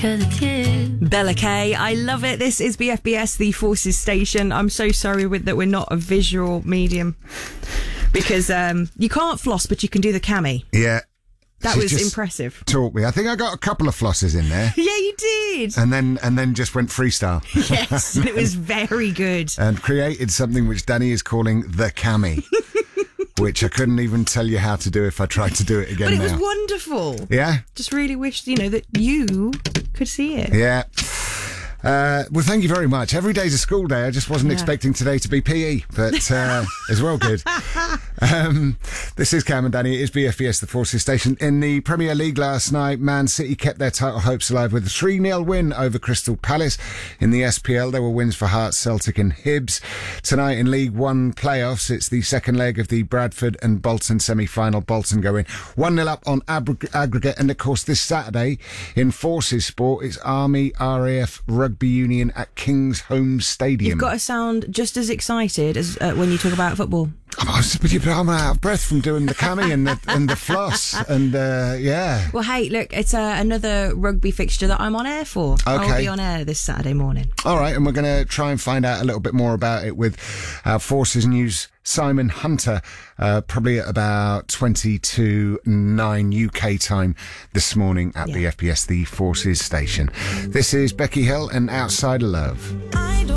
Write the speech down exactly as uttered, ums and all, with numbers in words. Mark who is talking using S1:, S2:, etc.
S1: 'cause it's you.
S2: Bella Kay, I love it. This is B F B S, the Forces Station. I'm so sorry with that we're not a visual medium because um, you can't floss, but you can do the cami.
S3: Yeah.
S2: That
S3: She's
S2: was
S3: just
S2: impressive.
S3: Taught me. I think I got a couple of flosses in there.
S2: Yeah, you did.
S3: And then and then just went freestyle.
S2: Yes, and it was very good.
S3: And created something which Danny is calling the cami. Which I couldn't even tell you how to do if I tried to do it again
S2: But it
S3: now.
S2: was wonderful.
S3: Yeah?
S2: Just really wished, you know, that you could see it.
S3: Yeah. Uh, well, thank you very much. Every day's a school day. I just wasn't
S2: Yeah.
S3: expecting today to be P E, but uh, it's well good. Um, this is Cam and Danny. It is B F B S, the Forces Station. In the Premier League last night, Man City kept their title hopes alive with a three nil win over Crystal Palace. In the S P L, there were wins for Hearts, Celtic and Hibs. Tonight in League One playoffs, it's the second leg of the Bradford and Bolton semi-final. Bolton going one nil up on ag- aggregate. And, of course, this Saturday in Forces Sport, it's Army R A F Rugby Union at King's Home Stadium.
S2: You've got to sound just as excited as uh, when you talk about football.
S3: I'm out of breath from doing the cami and the, and the floss and uh, yeah.
S2: Well, hey, look, it's uh, another rugby fixture that I'm on air for.
S3: Okay.
S2: I'll be on air this Saturday morning.
S3: All right, and we're going to try and find out a little bit more about it with our Forces News Simon Hunter, uh, probably at about twenty to nine U K time this morning at
S2: Yeah.
S3: B F B S, the Forces Station. This is Becky Hill and Outside of Love.